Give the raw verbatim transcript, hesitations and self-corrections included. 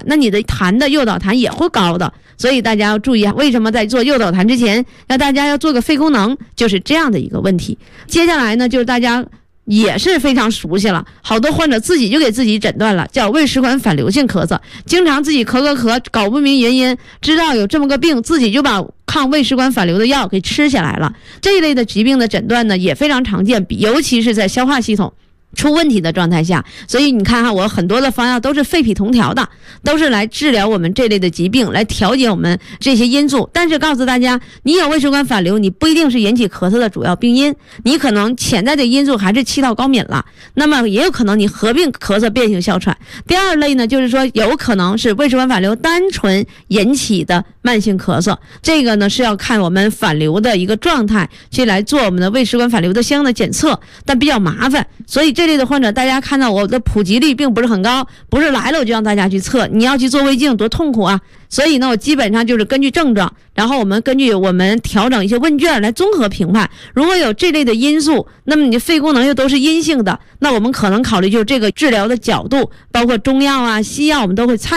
那你的痰的诱导痰也会高的。所以大家要注意，为什么在做诱导痰之前，要大家要做个肺功能，就是这样的一个问题。接下来呢，就是大家也是非常熟悉了，好多患者自己就给自己诊断了，叫胃食管反流性咳嗽，经常自己咳咳咳，搞不明原因，知道有这么个病，自己就把抗胃食管反流的药给吃下来了。这一类的疾病的诊断呢，也非常常见，尤其是在消化系统出问题的状态下。所以你看哈，我很多的方药都是肺脾同调的，都是来治疗我们这类的疾病，来调节我们这些因素。但是告诉大家，你有胃食管反流，你不一定是引起咳嗽的主要病因，你可能潜在的因素还是气道高敏了，那么也有可能你合并咳嗽变性哮喘。第二类呢，就是说有可能是胃食管反流单纯引起的慢性咳嗽，这个呢是要看我们反流的一个状态去来做我们的胃食管反流的相应的检测，但比较麻烦。所以这类的患者，大家看到我的普及率并不是很高，不是来了我就让大家去测，你要去做胃镜多痛苦啊。所以呢，我基本上就是根据症状，然后我们根据我们调整一些问卷来综合评判。如果有这类的因素，那么你的肺功能又都是阴性的，那我们可能考虑就是这个治疗的角度，包括中药啊、西药，我们都会参